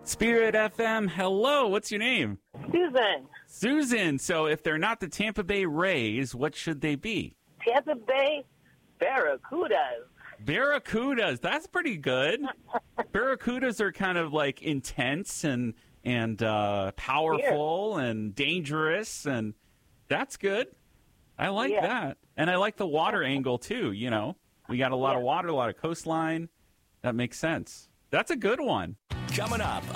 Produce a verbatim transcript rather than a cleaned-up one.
Spirit F M, hello. What's your name? Susan. Susan. So if they're not the Tampa Bay Rays, what should they be? Tampa Bay Barracudas. Barracudas. That's pretty good. Barracudas are kind of like intense and and uh, powerful yeah. and dangerous, and that's good. I like yeah. that. And I like the water angle, too, you know. We got a lot yeah. of water, a lot of coastline. That makes sense. That's a good one. Coming up